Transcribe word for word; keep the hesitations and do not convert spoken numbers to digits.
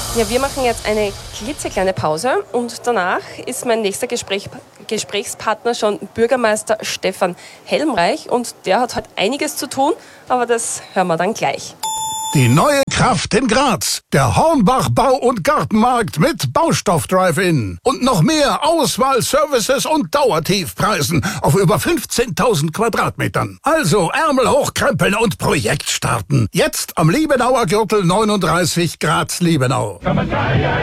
Ja, wir machen jetzt eine klitzekleine Pause und danach ist mein nächster Gespräch, Gesprächspartner schon Bürgermeister Stefan Helmreich und der hat heute einiges zu tun, aber das hören wir dann gleich. Die neue Kraft in Graz. Der Hornbach Bau- und Gartenmarkt mit Baustoff-Drive-In. Und noch mehr Auswahl, Services und Dauertiefpreisen auf über fünfzehntausend Quadratmetern. Also Ärmel hochkrempeln und Projekt starten. Jetzt am Liebenauer Gürtel neununddreißig Graz-Liebenau.